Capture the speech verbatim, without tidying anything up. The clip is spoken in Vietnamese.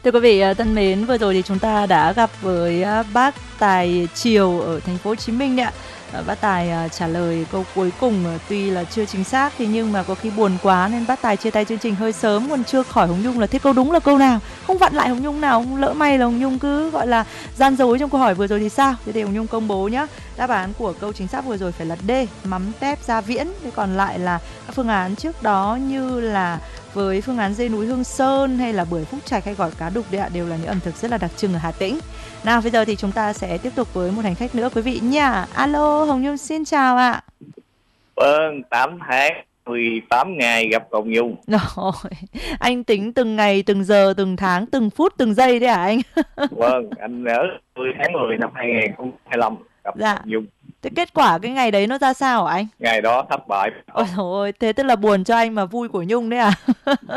Thưa quý vị à, thân mến, vừa rồi thì chúng ta đã gặp với à, bác Tài Triều ở thành phố Hồ Chí Minh đấy ạ. À, bác Tài à, trả lời câu cuối cùng à, tuy là chưa chính xác thì nhưng mà có khi buồn quá nên bác Tài chia tay chương trình hơi sớm, còn chưa khỏi Hồng Nhung là thế câu đúng là câu nào. Không vặn lại Hồng Nhung nào, không lỡ may là Hồng Nhung cứ gọi là gian dối trong câu hỏi vừa rồi thì sao? Thế thì Hồng Nhung công bố nhá. Đáp án của câu chính xác vừa rồi phải là D, mắm tép gia viễn. Thế còn lại là các phương án trước đó như là với phương án dê núi Hương Sơn hay là bưởi Phúc Trạch hay gỏi cá đục đấy ạ, đều là những ẩm thực rất là đặc trưng ở Hà Tĩnh. Nào bây giờ thì chúng ta sẽ tiếp tục với một hành khách nữa quý vị nha. Alo, Hồng Nhung xin chào ạ. Vâng, tám tháng, mười tám ngày gặp Hồng Nhung. Rồi, anh tính từng ngày, từng giờ, từng tháng, từng phút, từng giây đấy hả anh? Vâng, anh nhớ mười tháng mười năm hai nghìn không trăm hai mươi lăm gặp Dạ. Hồng Nhung. Thế kết quả cái ngày đấy nó ra sao hả anh? Ngày đó thất bại. Ôi dồi ôi, thế tức là buồn cho anh mà vui của Nhung đấy à?